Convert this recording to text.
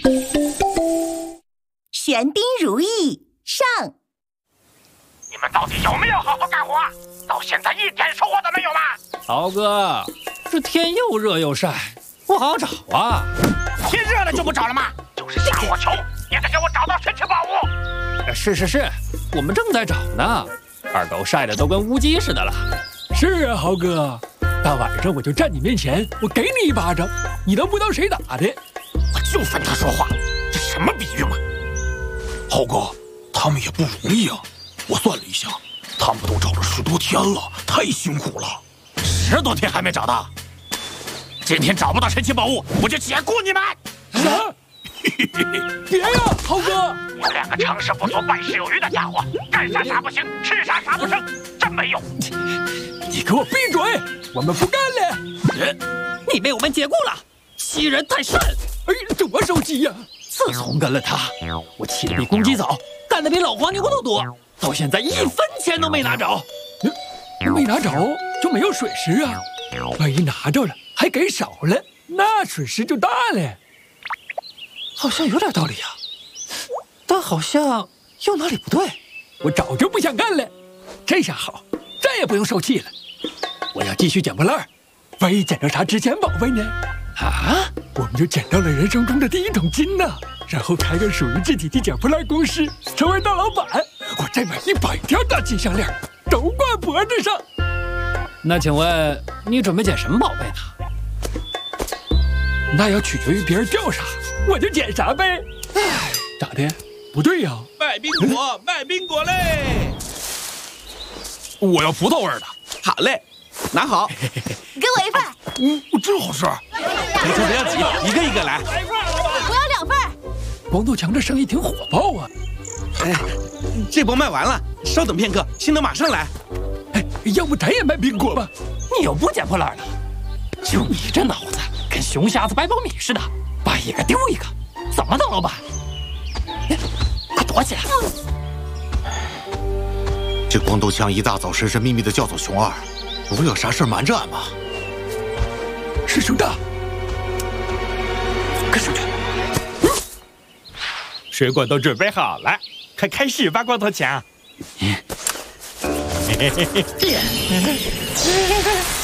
玄丁如意上。 你们到底有没有好好干活？到现在一点收获都没有吗？ 豪哥，这天又热又晒，不好找啊。 天热了就不找了吗？就是下火球，也得给我找到神奇宝物。 是，我们正在找呢。二狗晒得都跟乌鸡似的了。 是啊，豪哥，大晚上我就站你面前，我给你一巴掌，你都不知道谁打的。 我就烦他说话，这什么比喻嘛？ 豪哥，他们也不容易啊。我算了一下，他们都找了10多天了，太辛苦了。 10多天还没找到，今天找不到神奇宝物，我就解雇你们。 啥？别呀，豪哥！ 你们2个成事不足败事有余的家伙，干啥啥不行，吃啥啥不成，真没用！ 你给我闭嘴！我们不干了！ 你被我们解雇了，欺人太甚！ 哎，多着急呀！ 自从跟了他，我起得比公鸡早，干得比老黄牛都多，到现在1分钱都没拿着。 没拿着就没有损失啊！万一拿着了还给少了，那损失就大了。 好像有点道理啊，但好像又哪里不对。 我早就不想干了，这下好，再也不用受气了。我要继续捡破烂，万一捡到啥值钱宝贝呢？啊，我们就捡到了人生中的第1桶金呢。然后开个属于自己的捡破烂公司，成为大老板。我再买100条大金项链，都挂脖子上。 那请问你准备捡什么宝贝呢？ 那要取决于别人掉啥，我就捡啥呗。咋的？不对呀！ 卖冰果，卖冰果嘞！ 我要葡萄味的。 好嘞，拿好。 给我1份。 真好吃。 不要急，一个一个来。 我要2份。 光头强这生意挺火爆啊！ 这波卖完了，稍等片刻，新的马上来。 要不咱也卖冰果吧？ 你又不捡破烂了，就你这脑子，跟熊瞎子掰苞米似的，掰一个丢一个，怎么当老板？快躲起来！ 这光头强一大早神神秘秘的叫走熊二，不会有啥事瞒着俺吧？ 是熊大，跟上去。 水果都准备好了，快开始吧，光头强。